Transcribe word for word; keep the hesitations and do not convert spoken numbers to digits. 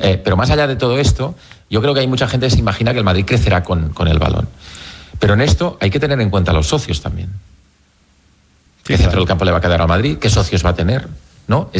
Eh, pero más allá de todo esto, yo creo que hay mucha gente que se imagina que el Madrid crecerá con, con el balón. Pero en esto hay que tener en cuenta a los socios también. Sí, ¿Qué centro claro. del campo le va a quedar al Madrid? ¿Qué socios va a tener? ¿No?